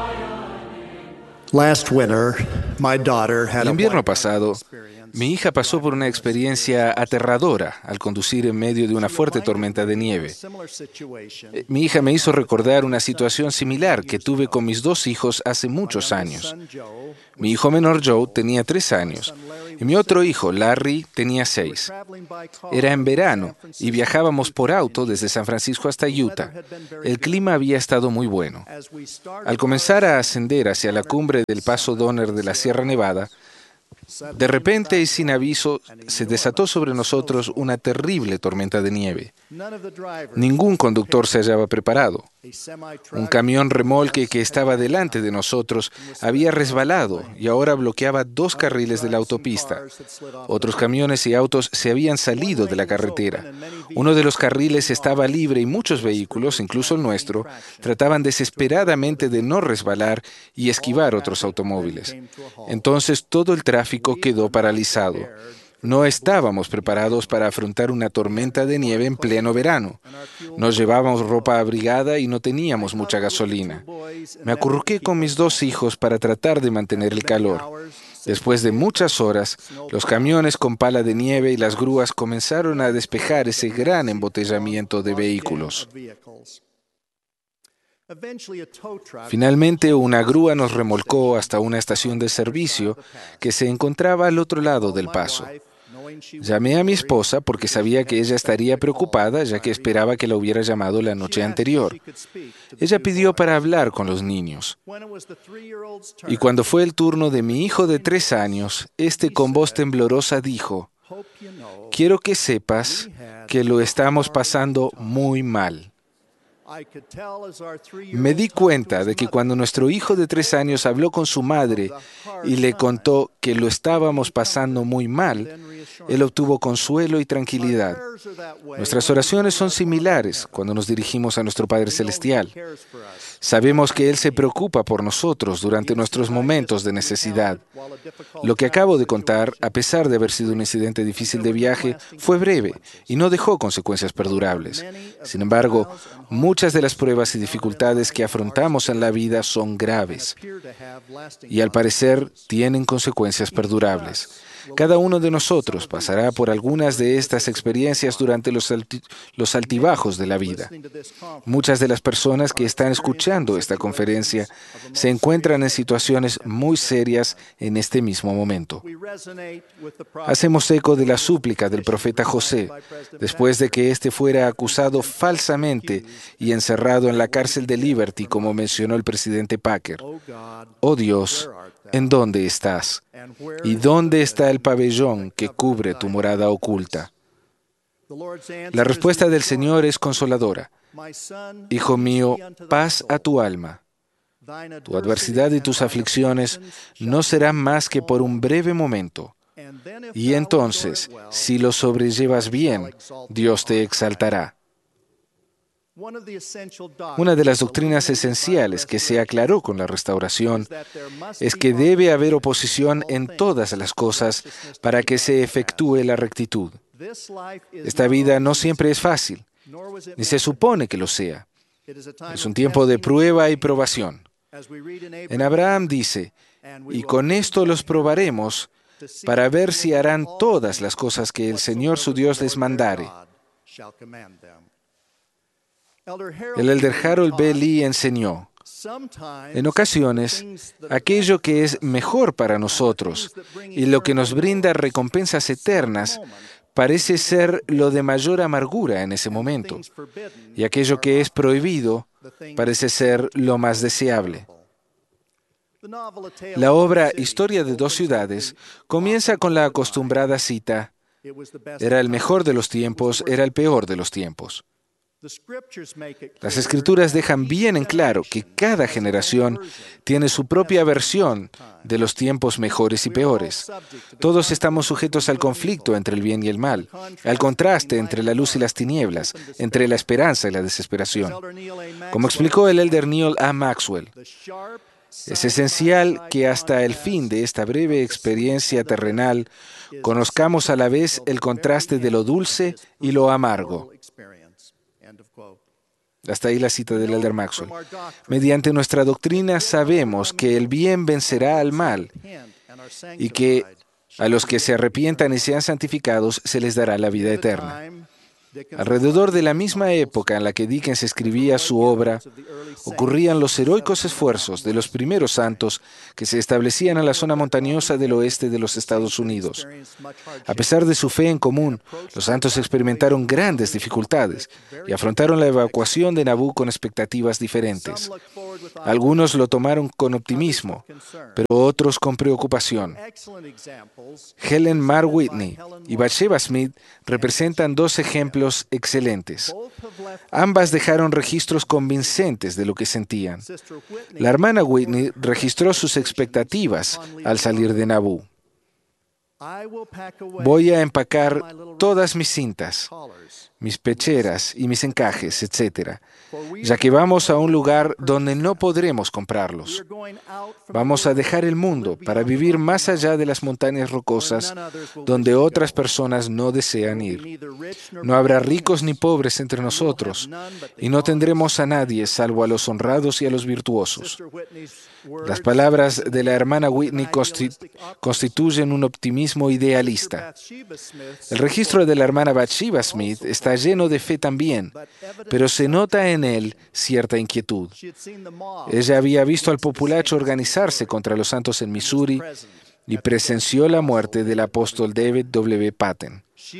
El invierno pasado, mi hija pasó por una experiencia aterradora al conducir en medio de una fuerte tormenta de nieve. Mi hija me hizo recordar una situación similar que tuve con mis dos hijos hace muchos años. Mi hijo menor Joe tenía tres años y mi otro hijo, Larry, tenía seis. Era en verano y viajábamos por auto desde San Francisco hasta Utah. El clima había estado muy bueno. Al comenzar a ascender hacia la cumbre del Paso Donner de la Sierra Nevada, de repente y sin aviso, se desató sobre nosotros una terrible tormenta de nieve. Ningún conductor se hallaba preparado. Un camión remolque que estaba delante de nosotros había resbalado y ahora bloqueaba dos carriles de la autopista. Otros camiones y autos se habían salido de la carretera. Uno de los carriles estaba libre y muchos vehículos, incluso el nuestro, trataban desesperadamente de no resbalar y esquivar otros automóviles. Entonces todo el tráfico quedó paralizado. No estábamos preparados para afrontar una tormenta de nieve en pleno verano. No llevábamos ropa abrigada y no teníamos mucha gasolina. Me acurruqué con mis dos hijos para tratar de mantener el calor. Después de muchas horas, los camiones con pala de nieve y las grúas comenzaron a despejar ese gran embotellamiento de vehículos. Finalmente, una grúa nos remolcó hasta una estación de servicio que se encontraba al otro lado del paso. Llamé a mi esposa porque sabía que ella estaría preocupada, ya que esperaba que la hubiera llamado la noche anterior. Ella pidió para hablar con los niños. Y cuando fue el turno de mi hijo de tres años, este con voz temblorosa dijo: «Quiero que sepas que lo estamos pasando muy mal». Me di cuenta de que cuando nuestro hijo de tres años habló con su madre y le contó que lo estábamos pasando muy mal, él obtuvo consuelo y tranquilidad. Nuestras oraciones son similares cuando nos dirigimos a nuestro Padre Celestial. Sabemos que Él se preocupa por nosotros durante nuestros momentos de necesidad. Lo que acabo de contar, a pesar de haber sido un incidente difícil de viaje, fue breve y no dejó consecuencias perdurables. Sin embargo, muchas de las pruebas y dificultades que afrontamos en la vida son graves y, al parecer, tienen consecuencias perdurables. Cada uno de nosotros pasará por algunas de estas experiencias durante los, alti- los altibajos de la vida. Muchas de las personas que están escuchando esta conferencia se encuentran en situaciones muy serias en este mismo momento. Hacemos eco de la súplica del profeta José, después de que éste fuera acusado falsamente y encerrado en la cárcel de Liberty, como mencionó el presidente Packer. Oh Dios, ¿en dónde estás? ¿Y dónde está el pabellón que cubre tu morada oculta? La respuesta del Señor es consoladora. Hijo mío, paz a tu alma. Tu adversidad y tus aflicciones no serán más que por un breve momento. Y entonces, si lo sobrellevas bien, Dios te exaltará. Una de las doctrinas esenciales que se aclaró con la restauración es que debe haber oposición en todas las cosas para que se efectúe la rectitud. Esta vida no siempre es fácil, ni se supone que lo sea. Es un tiempo de prueba y probación. En Abraham dice: «Y con esto los probaremos para ver si harán todas las cosas que el Señor su Dios les mandare». El elder Harold B. Lee enseñó: en ocasiones, aquello que es mejor para nosotros y lo que nos brinda recompensas eternas parece ser lo de mayor amargura en ese momento, y aquello que es prohibido parece ser lo más deseable. La obra Historia de dos ciudades comienza con la acostumbrada cita: «Era el mejor de los tiempos, era el peor de los tiempos». Las Escrituras dejan bien en claro que cada generación tiene su propia versión de los tiempos mejores y peores. Todos estamos sujetos al conflicto entre el bien y el mal, al contraste entre la luz y las tinieblas, entre la esperanza y la desesperación. Como explicó el elder Neil A. Maxwell, Es esencial que hasta el fin de esta breve experiencia terrenal conozcamos a la vez el contraste de lo dulce y lo amargo. Hasta ahí la cita del Elder Maxwell. Mediante nuestra doctrina sabemos que el bien vencerá al mal y que a los que se arrepientan y sean santificados se les dará la vida eterna. Alrededor de la misma época en la que Dickens escribía su obra, ocurrían los heroicos esfuerzos de los primeros santos que se establecían en la zona montañosa del oeste de los Estados Unidos. A pesar de su fe en común, los santos experimentaron grandes dificultades y afrontaron la evacuación de Nabú con expectativas diferentes. Algunos lo tomaron con optimismo, pero otros con preocupación. Helen Mar Whitney y Bathsheba Smith representan dos ejemplos excelentes. Ambas dejaron registros convincentes de lo que sentían. La hermana Whitney registró sus expectativas al salir de Nabú. Voy a empacar todas mis cintas, mis pecheras y mis encajes, etcétera, ya que vamos a un lugar donde no podremos comprarlos. Vamos a dejar el mundo para vivir más allá de las montañas rocosas donde otras personas no desean ir. No habrá ricos ni pobres entre nosotros y no tendremos a nadie salvo a los honrados y a los virtuosos. Las palabras de la hermana Whitney constituyen un optimismo idealista. El registro de la hermana Bathsheba Smith está lleno de fe también, pero se nota en él cierta inquietud. Ella había visto al populacho organizarse contra los santos en Missouri y presenció la muerte del apóstol David W. Patten.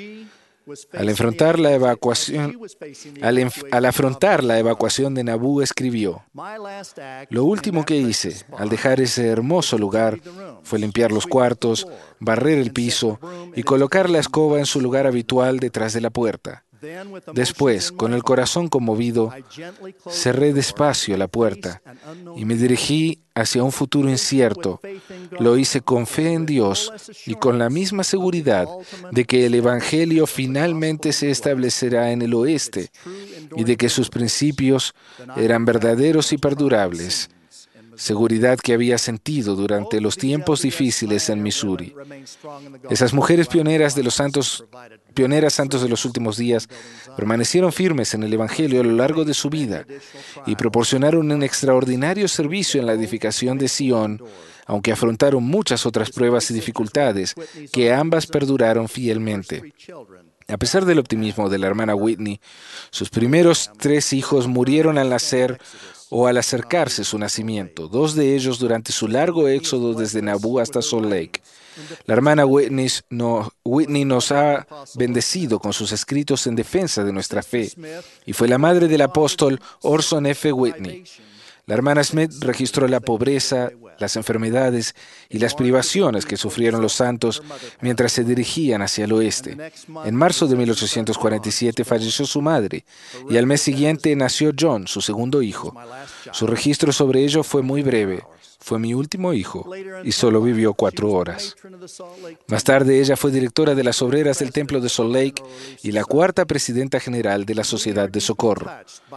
Al enfrentar la evacuación, al, enf al afrontar la evacuación de Nabú, escribió: "Lo último que hice al dejar ese hermoso lugar fue limpiar los cuartos, barrer el piso y colocar la escoba en su lugar habitual detrás de la puerta. Después, con el corazón conmovido, cerré despacio la puerta y me dirigí hacia un futuro incierto. Lo hice con fe en Dios y con la misma seguridad de que el Evangelio finalmente se establecerá en el oeste y de que sus principios eran verdaderos y perdurables. Seguridad que había sentido durante los tiempos difíciles en Missouri. Esas mujeres pioneras de los santos, pioneras santos de los últimos días, permanecieron firmes en el Evangelio a lo largo de su vida y proporcionaron un extraordinario servicio en la edificación de Sion, aunque afrontaron muchas otras pruebas y dificultades que ambas perduraron fielmente. A pesar del optimismo de la hermana Whitney, sus primeros tres hijos murieron al nacer o al acercarse su nacimiento, dos de ellos durante su largo éxodo desde Nabú hasta Salt Lake. La hermana Whitney, no, Whitney nos ha bendecido con sus escritos en defensa de nuestra fe y fue la madre del apóstol Orson F. Whitney. La hermana Smith registró la pobreza, las enfermedades y las privaciones que sufrieron los santos mientras se dirigían hacia el oeste. En marzo de mil ochocientos cuarenta y siete falleció su madre y al mes siguiente nació John, su segundo hijo. Su registro sobre ello fue muy breve. Fue mi último hijo y solo vivió cuatro horas. Más tarde ella fue directora de las obreras del templo de Salt Lake y la cuarta presidenta general de la Sociedad de Socorro.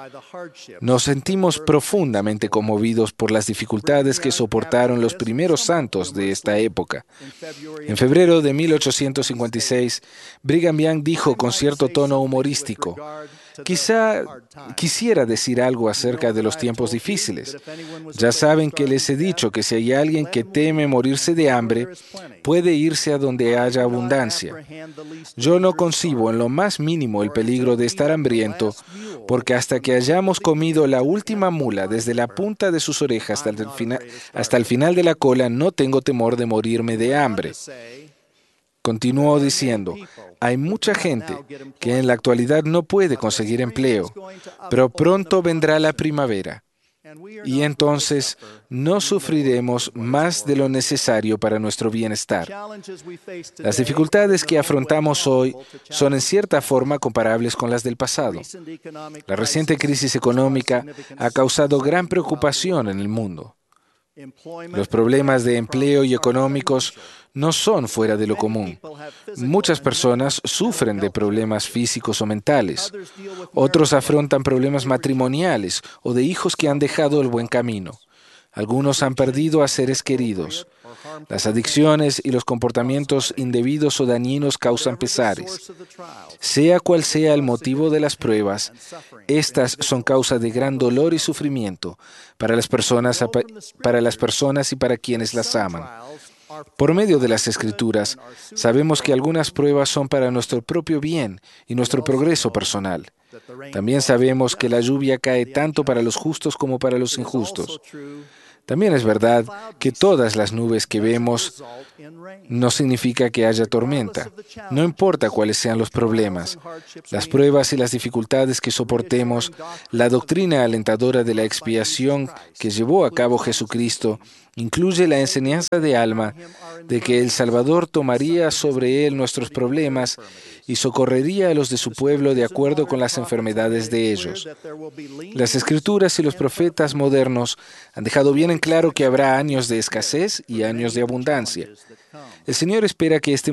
Nos sentimos profundamente conmovidos por las dificultades que soportaron los primeros santos de esta época. En febrero de mil ochocientos cincuenta y seis, Brigham Young dijo con cierto tono humorístico: Quizá quisiera decir algo acerca de los tiempos difíciles. Ya saben que les he dicho que si hay alguien que teme morirse de hambre, puede irse a donde haya abundancia. Yo no concibo en lo más mínimo el peligro de estar hambriento, porque hasta que hayamos comido la última mula desde la punta de sus orejas hasta el final, hasta el final de la cola, no tengo temor de morirme de hambre. Continuó diciendo: hay mucha gente que en la actualidad no puede conseguir empleo, pero pronto vendrá la primavera y entonces no sufriremos más de lo necesario para nuestro bienestar. Las dificultades que afrontamos hoy son en cierta forma comparables con las del pasado. La reciente crisis económica ha causado gran preocupación en el mundo. Los problemas de empleo y económicos no son fuera de lo común. Muchas personas sufren de problemas físicos o mentales. Otros afrontan problemas matrimoniales o de hijos que han dejado el buen camino. Algunos han perdido a seres queridos. Las adicciones y los comportamientos indebidos o dañinos causan pesares. Sea cual sea el motivo de las pruebas, estas son causa de gran dolor y sufrimiento para las personas, para las personas y para quienes las aman. Por medio de las Escrituras, sabemos que algunas pruebas son para nuestro propio bien y nuestro progreso personal. También sabemos que la lluvia cae tanto para los justos como para los injustos. También es verdad que todas las nubes que vemos no significa que haya tormenta. No importa cuáles sean los problemas, las pruebas y las dificultades que soportemos, la doctrina alentadora de la expiación que llevó a cabo Jesucristo incluye la enseñanza de Alma de que el Salvador tomaría sobre él nuestros problemas y socorrería a los de su pueblo de acuerdo con las enfermedades de ellos. Las Escrituras y los profetas modernos han dejado bien en claro que habrá años de escasez y años de abundancia. El Señor espera que este